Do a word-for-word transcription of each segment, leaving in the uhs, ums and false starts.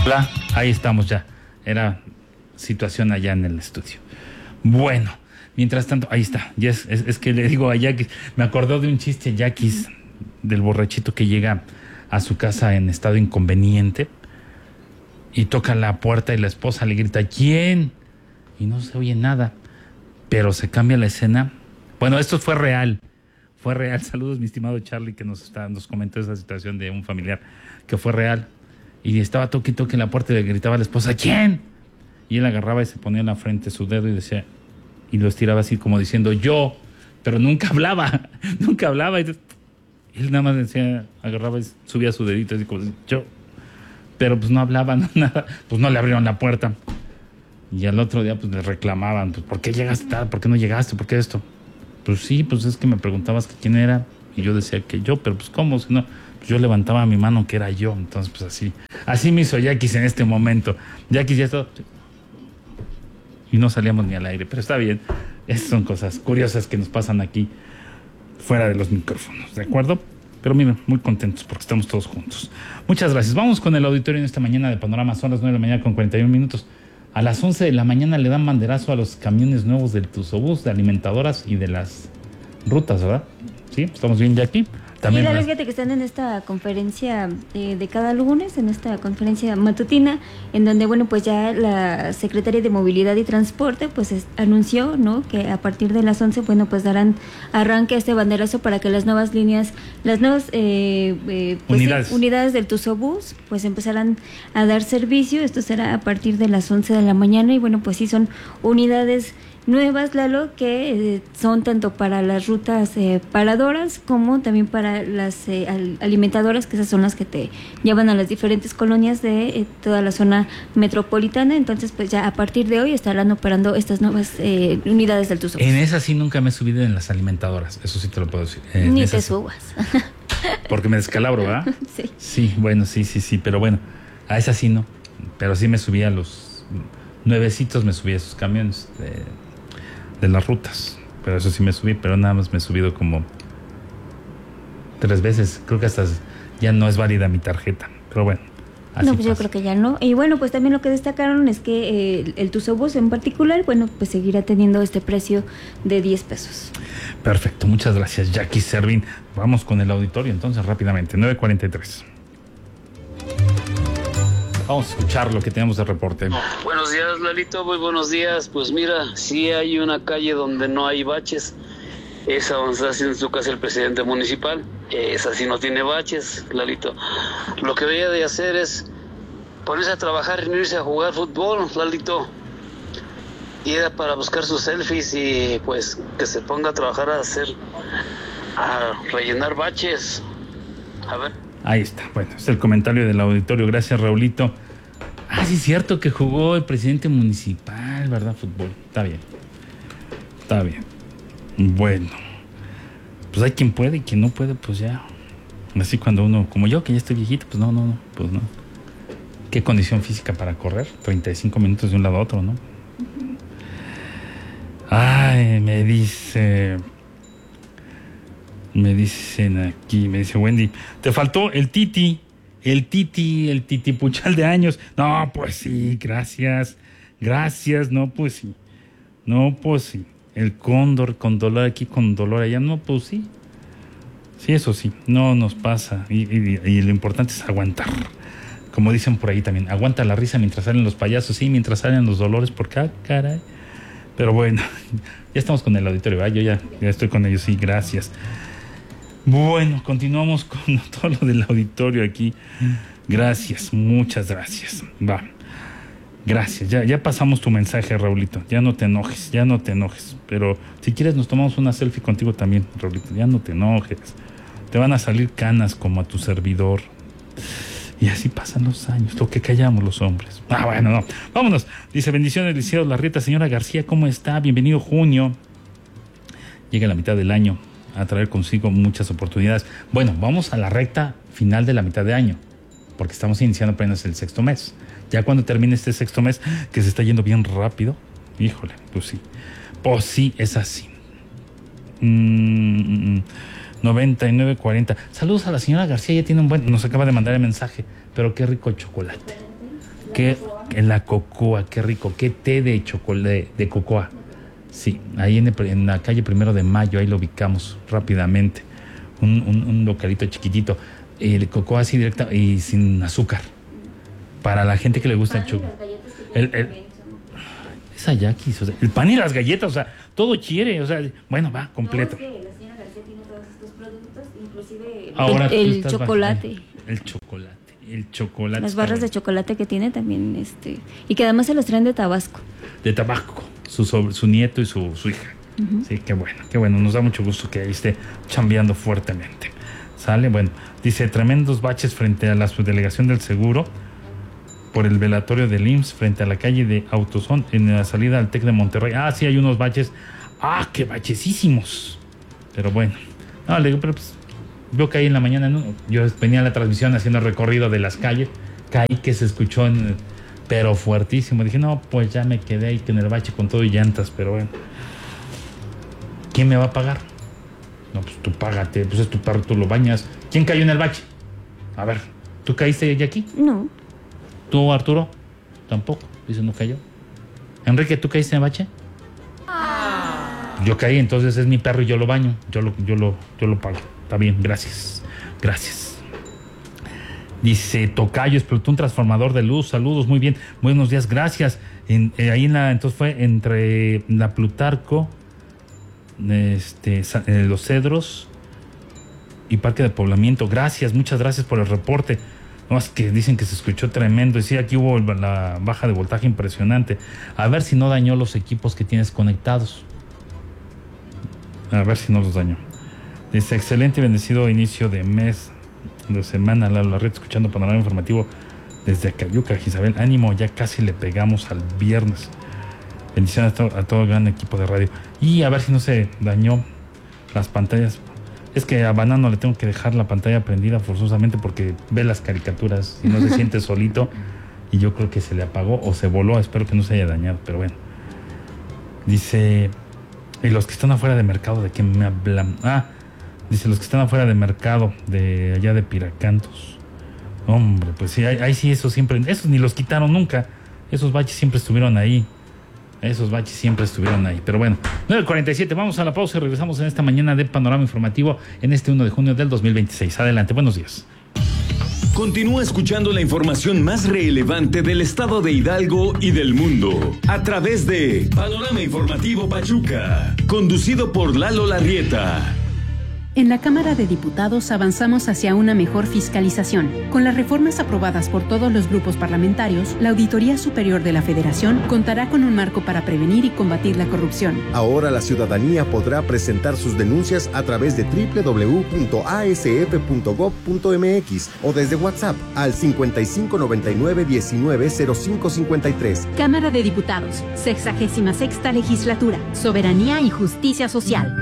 Hola, ahí estamos ya. Era situación allá en el estudio. Bueno, mientras tanto, ahí está. Ya es, es, es que le digo a Yaquis, me acordó de un chiste Yaquis del borrachito que llega a su casa en estado inconveniente y toca la puerta y la esposa le grita ¿quién? Y no se oye nada, pero se cambia la escena. Bueno, esto fue real, fue real. Saludos, mi estimado Charlie, que nos está, nos comentó esa situación de un familiar que fue real. Y estaba toque y toque en la puerta y le gritaba a la esposa ¿quién? Y él agarraba y se ponía en la frente su dedo y decía, y lo estiraba así como diciendo yo, pero nunca hablaba, nunca hablaba. Y él nada más decía, agarraba y subía su dedito así como yo, pero pues no hablaba, no, nada, pues no le abrieron la puerta. Y al otro día pues le reclamaban, pues ¿por qué llegaste tarde? ¿Por qué no llegaste? ¿Por qué esto? Pues sí, pues es que me preguntabas que quién era y yo decía que yo, pero pues ¿cómo? Si no, pues yo levantaba mi mano que era yo. Entonces pues así, así me hizo Yaquis en este momento. Yaquis ya está y no salíamos ni al aire, pero está bien. Esas son cosas curiosas que nos pasan aquí fuera de los micrófonos, ¿de acuerdo? Pero miren, muy contentos porque estamos todos juntos. Muchas gracias. Vamos con el auditorio en esta mañana de Panorama. Son las nueve de la mañana con cuarenta y un minutos. A las once de la mañana le dan banderazo a los camiones nuevos del Tusobús, de alimentadoras y de las rutas, ¿verdad? ¿Sí? ¿Estamos bien ya aquí? También sí, la fíjate que están en esta conferencia eh, de cada lunes, en esta conferencia matutina, en donde, bueno, pues ya la Secretaría de Movilidad y Transporte, pues es, anunció, ¿no?, que a partir de las once, bueno, pues darán arranque a este banderazo para que las nuevas líneas, las nuevas eh, eh, pues, unidades. Sí, unidades del Tusobús, pues empezarán a dar servicio. Esto será a partir de las once de la mañana y, bueno, pues sí, son unidades nuevas, Lalo, que eh, son tanto para las rutas eh, paradoras como también para las eh, al, alimentadoras, que esas son las que te llevan a las diferentes colonias de eh, toda la zona metropolitana. Entonces, pues ya a partir de hoy estarán operando estas nuevas eh, unidades del Tusobús. En esas sí nunca me he subido en las alimentadoras, eso sí te lo puedo decir. En Ni esas, te subas. Porque me descalabro, ¿verdad? Sí. Sí, bueno, sí, sí, sí, pero bueno, a esas sí no. Pero sí me subí a los nuevecitos, me subí a esos camiones de... de las rutas, pero eso sí me subí, pero nada más me he subido como tres veces, creo que hasta ya no es válida mi tarjeta, pero bueno, así no, pues pasa. Yo creo que ya no, y bueno, pues también lo que destacaron es que eh, el, el Tusobús en particular, bueno, pues seguirá teniendo este precio de diez pesos. Perfecto, muchas gracias, Yaquis Servín. Vamos con el auditorio entonces rápidamente, nueve cuarenta y tres. Vamos a escuchar lo que tenemos de reporte. Buenos días, Lalito, muy buenos días. Pues mira, sí hay una calle donde no hay baches. Esa donde está haciendo su casa el presidente municipal. Esa sí no tiene baches, Lalito. Lo que debería de hacer es ponerse a trabajar y no irse a jugar fútbol, Lalito. Ir para buscar sus selfies y pues que se ponga a trabajar a hacer, a rellenar baches. A ver. Ahí está, bueno, es el comentario del auditorio, gracias Raulito. Ah, sí es cierto que jugó el presidente municipal, ¿verdad? Fútbol, está bien, está bien. Bueno, pues hay quien puede y quien no puede, pues ya. Así cuando uno, como yo, que ya estoy viejito, pues no, no, no, pues no. ¿Qué condición física para correr? treinta y cinco minutos de un lado a otro, ¿no? Ay, me dice... Me dicen aquí, me dice Wendy, te faltó el Titi, el Titi, el Titi Puchal de años. No, pues sí, gracias, gracias, no, pues sí, no, pues sí. El cóndor con dolor aquí, con dolor allá, no, pues sí. Sí, eso sí, no nos pasa. Y, y, y lo importante es aguantar. Como dicen por ahí también, aguanta la risa mientras salen los payasos, sí, mientras salen los dolores, porque, ah, caray. Pero bueno, ya estamos con el auditorio, ¿verdad? Yo ya, ya estoy con ellos, sí, gracias. Bueno, continuamos con todo lo del auditorio aquí. Gracias, muchas gracias. Va, gracias. Ya, ya pasamos tu mensaje, Raulito. Ya no te enojes, ya no te enojes. Pero si quieres nos tomamos una selfie contigo también, Raulito. Ya no te enojes. Te van a salir canas como a tu servidor. Y así pasan los años, lo que callamos los hombres. Ah, bueno, no. Vámonos. Dice, bendiciones, Liceo Larrieta. Señora García, ¿cómo está? Bienvenido junio. Llega la mitad del año a traer consigo muchas oportunidades. Bueno, vamos a la recta final de la mitad de año, porque estamos iniciando apenas el sexto mes. Ya cuando termine este sexto mes, que se está yendo bien rápido, híjole, pues sí, pues sí, es así. Mm, noventa y nueve cuarenta. Saludos a la señora García, ya tiene un buen, nos acaba de mandar el mensaje, pero qué rico chocolate. qué, en la cocoa, qué rico, qué té de chocolate, de cocoa. Sí, ahí en, el, en la calle Primero de Mayo, ahí lo ubicamos rápidamente. Un, un, un localito chiquitito. El cocoa así directa y sin azúcar. Para la gente que le gusta el chocolate. El, el, esa yaquis, o sea, el pan y las galletas, o sea, todo quiere, o sea, bueno, va, completo. No, es que la señora García tiene todos estos productos, inclusive Ahora el, el chocolate. Bajando. El chocolate, el chocolate. Las barras de chocolate que tiene también, este, y que además se los traen de Tabasco. De Tabasco, su, sobre, su nieto y su, su hija. Uh-huh. Sí, qué bueno, qué bueno, nos da mucho gusto que ahí esté chambeando fuertemente. Sale, bueno, dice, tremendos baches frente a la subdelegación del Seguro por el velatorio del I M S S frente a la calle de Autosón en la salida al TEC de Monterrey. Ah, sí, hay unos baches. Ah, qué bachesísimos. Pero bueno, no, le digo, pero pues, veo que ahí en la mañana, ¿no? Yo venía a la transmisión haciendo el recorrido de las calles, caí que se escuchó, en, pero fuertísimo. Dije, no, pues ya me quedé ahí en el bache con todo y llantas, pero bueno. ¿Quién me va a pagar? No, pues tú págate, pues es tu perro, tú lo bañas. ¿Quién cayó en el bache? A ver, ¿tú caíste ya aquí? No. ¿Tú, Arturo? Tampoco. Dice, no cayó. Enrique, ¿tú caíste en el bache? Ah. Yo caí, entonces es mi perro y yo lo baño. Yo lo, yo lo, yo lo pago. Está bien, gracias. Gracias. Dice, tocayo, explotó un transformador de luz. Saludos, muy bien. Buenos días, gracias. En, eh, ahí en la, entonces fue entre la Plutarco, este, eh, Los Cedros y Parque de Poblamiento. Gracias, muchas gracias por el reporte. No, es que dicen que se escuchó tremendo. Y sí, aquí hubo la baja de voltaje impresionante. A ver si no dañó los equipos que tienes conectados. A ver si no los dañó. Dice, excelente y bendecido inicio de mes, de semana, la, la red escuchando Panorama Informativo desde Acayuca, Isabel. Ánimo, ya casi le pegamos al viernes. Bendiciones a, to- a todo el gran equipo de radio. Y a ver si no se dañó las pantallas. Es que a Banano le tengo que dejar la pantalla prendida forzosamente porque ve las caricaturas y no se siente solito. Y yo creo que se le apagó o se voló. Espero que no se haya dañado, pero bueno. Dice, y los que están afuera de mercado, ¿de qué me hablan? Ah, dice, los que están afuera de mercado, de allá de Piracantos. Hombre, pues sí, ahí, ahí sí, eso siempre, esos ni los quitaron nunca. Esos baches siempre estuvieron ahí. Esos baches siempre estuvieron ahí. Pero bueno, nueve cuarenta y siete, vamos a la pausa y regresamos en esta mañana de Panorama Informativo en este uno de junio del dos mil veintiséis. Adelante, buenos días. Continúa escuchando la información más relevante del estado de Hidalgo y del mundo a través de Panorama Informativo Pachuca, conducido por Lalo Larrieta. En la Cámara de Diputados avanzamos hacia una mejor fiscalización. Con las reformas aprobadas por todos los grupos parlamentarios, la Auditoría Superior de la Federación contará con un marco para prevenir y combatir la corrupción. Ahora la ciudadanía podrá presentar sus denuncias a través de doble u doble u doble u punto a s f punto gob punto m x o desde WhatsApp al cincuenta y cinco noventa y nueve diecinueve cero cinco cincuenta y tres. Cámara de Diputados, sexagésima sexta legislatura, soberanía y justicia social.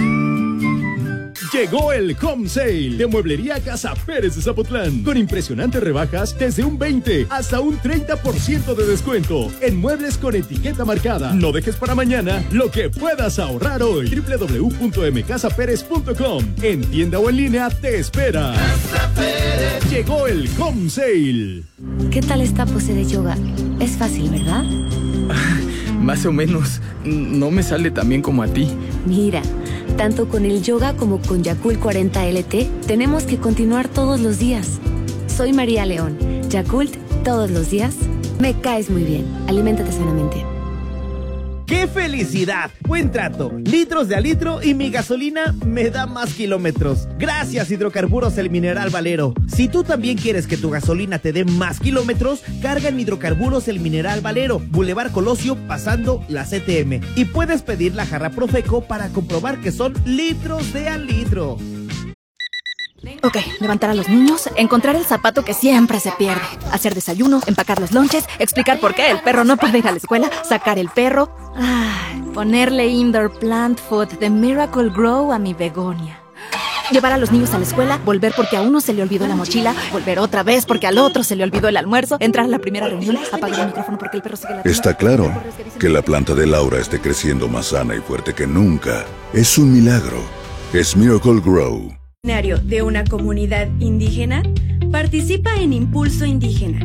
Llegó el Home Sale de Mueblería Casa Pérez de Zapotlán, con impresionantes rebajas desde un veinte hasta un treinta por ciento de descuento en muebles con etiqueta marcada. No dejes para mañana lo que puedas ahorrar hoy. doble u doble u doble u punto m casa pérez punto com. En tienda o en línea te espera. Casa Pérez. Llegó el Home Sale. ¿Qué tal esta pose de yoga? Es fácil, ¿verdad? Más o menos. No me sale tan bien como a ti. Mira, tanto con el yoga como con Yakult cuarenta L T, tenemos que continuar todos los días. Soy María León. Yakult, todos los días. Me caes muy bien. Aliméntate sanamente. ¡Qué felicidad! Buen trato, litros de a litro y mi gasolina me da más kilómetros. Gracias, Hidrocarburos El Mineral Valero. Si tú también quieres que tu gasolina te dé más kilómetros, carga en Hidrocarburos El Mineral Valero, Boulevard Colosio, pasando la C T M. Y puedes pedir la jarra Profeco para comprobar que son litros de a litro. Ok, levantar a los niños, encontrar el zapato que siempre se pierde, hacer desayuno, empacar los lonches, explicar por qué el perro no puede ir a la escuela, sacar el perro, ay, ponerle indoor plant food de Miracle Grow a mi begonia. Llevar a los niños a la escuela, volver porque a uno se le olvidó la mochila, volver otra vez porque al otro se le olvidó el almuerzo, entrar a la primera reunión, apagar el micrófono porque el perro sigue la... Está claro que la planta de Laura esté creciendo más sana y fuerte que nunca. Es un milagro. Es Miracle Grow. De una comunidad indígena, participa en Impulso Indígena y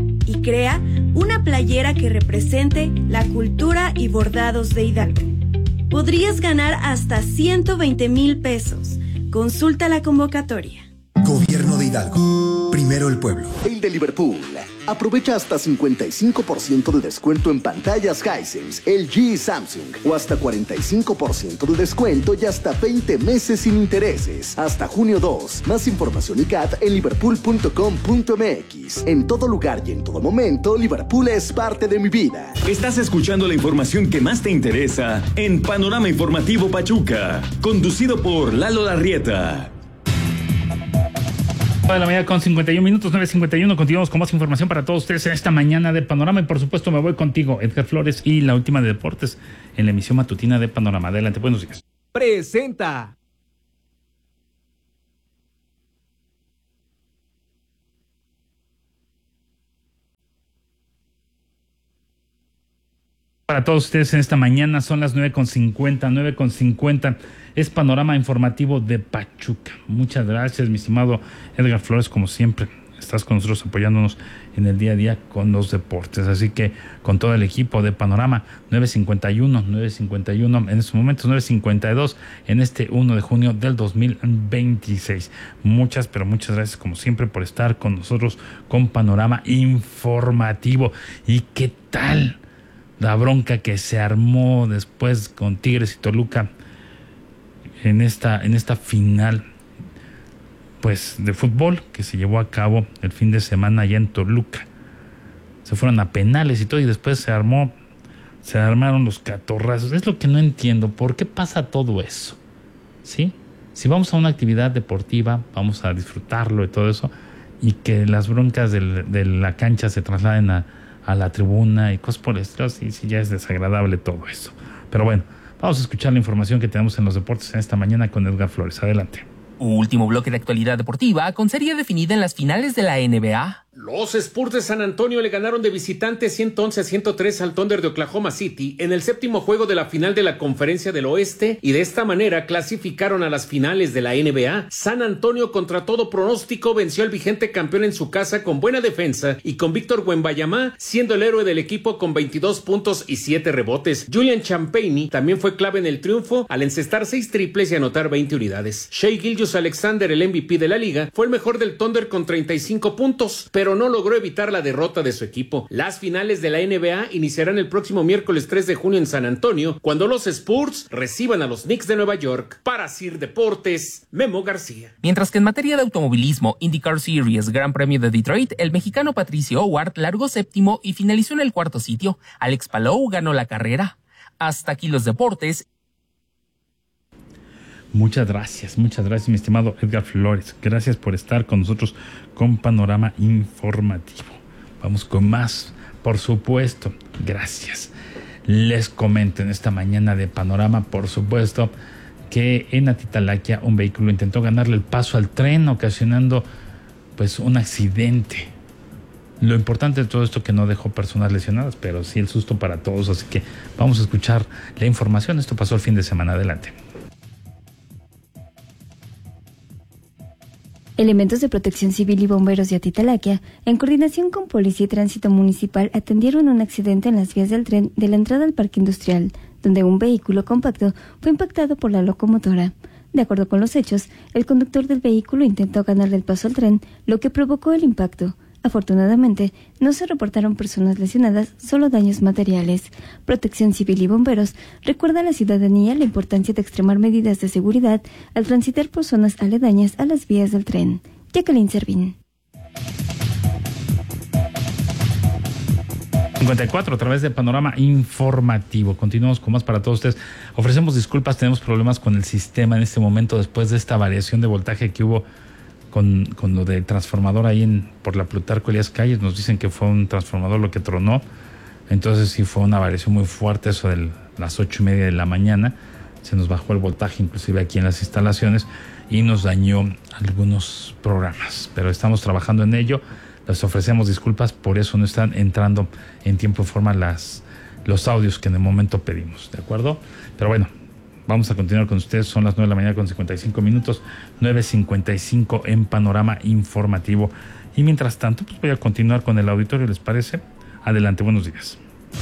crea una playera que represente la cultura y bordados de Hidalgo. Podrías ganar hasta ciento veinte mil pesos. Consulta la convocatoria. Gobierno de Hidalgo. Primero el pueblo. El de Liverpool. Aprovecha hasta cincuenta y cinco por ciento de descuento en pantallas Hisense, L G y Samsung. O hasta cuarenta y cinco por ciento de descuento y hasta veinte meses sin intereses. Hasta junio dos. Más información y C A T en liverpool punto com punto m x. En todo lugar y en todo momento, Liverpool es parte de mi vida. Estás escuchando la información que más te interesa en Panorama Informativo Pachuca. Conducido por Lalo Larrieta. De la mañana con cincuenta y un minutos, nueve cincuenta y uno. Continuamos con más información para todos ustedes en esta mañana de Panorama. Y por supuesto me voy contigo, Edgar Flores, y la última de deportes en la emisión matutina de Panorama. Adelante, buenos días. Presenta. Para todos ustedes en esta mañana son las nueve con cincuenta, nueve con cincuenta. Es Panorama Informativo de Pachuca. Muchas gracias, mi estimado Edgar Flores, como siempre. Estás con nosotros apoyándonos en el día a día con los deportes. Así que con todo el equipo de Panorama, nueve cincuenta y uno, nueve cincuenta y uno, en estos momentos nueve cincuenta y dos, en este uno de junio del dos mil veintiséis. Muchas, pero muchas gracias como siempre por estar con nosotros con Panorama Informativo. ¿Y qué tal la bronca que se armó después con Tigres y Toluca en esta, en esta final pues de fútbol que se llevó a cabo el fin de semana allá en Toluca? Se fueron a penales y todo, y después se armó, se armaron los catorrazos. Es lo que no entiendo, ¿por qué pasa todo eso? ¿Sí? Si vamos a una actividad deportiva, vamos a disfrutarlo y todo eso, y que las broncas del, de la cancha se trasladen a, a la tribuna y cosas por el estilo, sí, sí, ya es desagradable todo eso. Pero bueno, vamos a escuchar la información que tenemos en los deportes en esta mañana con Edgar Flores. Adelante. Último bloque de actualidad deportiva con serie definida en las finales de la N B A. Los Spurs de San Antonio le ganaron de visitante ciento once a ciento tres al Thunder de Oklahoma City en el séptimo juego de la final de la Conferencia del Oeste, y de esta manera clasificaron a las finales de la N B A. San Antonio, contra todo pronóstico, venció al vigente campeón en su casa con buena defensa y con Víctor Wembanyama siendo el héroe del equipo con veintidós puntos y siete rebotes. Julian Champagnie también fue clave en el triunfo al encestar seis triples y anotar veinte unidades. Shai Gilgeous-Alexander, el M V P de la liga, fue el mejor del Thunder con treinta y cinco puntos, pero no logró evitar la derrota de su equipo. Las finales de la N B A iniciarán el próximo miércoles tres de junio en San Antonio, cuando los Spurs reciban a los Knicks de Nueva York. Para Sir Deportes, Memo García. Mientras que en materia de automovilismo, IndyCar Series Gran Premio de Detroit, el mexicano Patricio Howard largó séptimo y finalizó en el cuarto sitio. Alex Palou ganó la carrera. Hasta aquí los deportes. Muchas gracias, muchas gracias, mi estimado Edgar Flores. Gracias por estar con nosotros con Panorama Informativo. Vamos con más, por supuesto. Gracias. Les comento en esta mañana de Panorama, por supuesto, que en Atitalaquia un vehículo intentó ganarle el paso al tren, ocasionando pues un accidente. Lo importante de todo esto que no dejó personas lesionadas, pero sí el susto para todos. Así que vamos a escuchar la información. Esto pasó el fin de semana. Adelante. Elementos de Protección Civil y bomberos de Atitalaquia, en coordinación con Policía y Tránsito Municipal, atendieron un accidente en las vías del tren de la entrada al Parque Industrial, donde un vehículo compacto fue impactado por la locomotora. De acuerdo con los hechos, el conductor del vehículo intentó ganarle el paso al tren, lo que provocó el impacto. Afortunadamente, no se reportaron personas lesionadas, solo daños materiales. Protección Civil y bomberos recuerda a la ciudadanía la importancia de extremar medidas de seguridad al transitar por zonas aledañas a las vías del tren. Jacqueline Servín. cincuenta y cuatro a través de Panorama Informativo. Continuamos con más para todos ustedes. Ofrecemos disculpas, tenemos problemas con el sistema en este momento después de esta variación de voltaje que hubo Con, con lo del transformador ahí en, por la Plutarco Elías Calles. Nos dicen que fue un transformador lo que tronó. Entonces sí fue una variación muy fuerte, eso de las ocho y media de la mañana. Se nos bajó el voltaje inclusive aquí en las instalaciones y nos dañó algunos programas. Pero estamos trabajando en ello. Les ofrecemos disculpas, por eso no están entrando en tiempo y forma las, los audios que en el momento pedimos, ¿de acuerdo? Pero bueno, vamos a continuar con ustedes. Son las nueve de la mañana con cincuenta y cinco minutos, nueve cincuenta y cinco en Panorama Informativo. Y mientras tanto, pues voy a continuar con el auditorio, ¿les parece? Adelante, buenos días.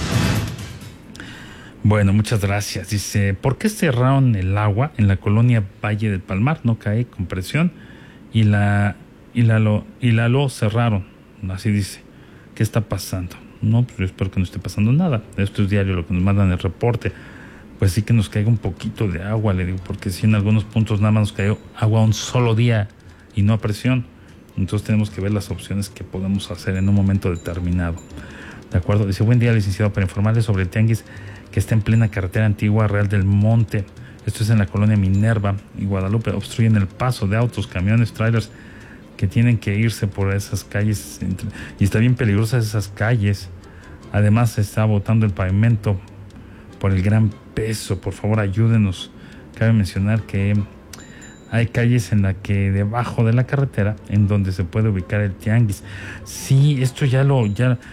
Bueno, muchas gracias. Dice, ¿por qué cerraron el agua en la colonia Valle del Palmar? No cae con presión y la y la lo y la lo cerraron. Así dice. ¿Qué está pasando? No, pues yo espero que no esté pasando nada. Esto es diario lo que nos mandan el reporte. Pues sí que nos caiga un poquito de agua, le digo, porque sí en algunos puntos nada más nos cayó agua un solo día y no a presión. Entonces tenemos que ver las opciones que podemos hacer en un momento determinado. ¿De acuerdo? Dice, buen día, licenciado, para informarle sobre el tianguis que está en plena carretera antigua Real del Monte. Esto es en la colonia Minerva y Guadalupe. Obstruyen el paso de autos, camiones, trailers que tienen que irse por esas calles. Y está bien peligrosas esas calles. Además se está botando el pavimento por el gran peso. Por favor, ayúdenos. Cabe mencionar que hay calles en la que debajo de la carretera en donde se puede ubicar el tianguis. Sí, esto ya lo... ya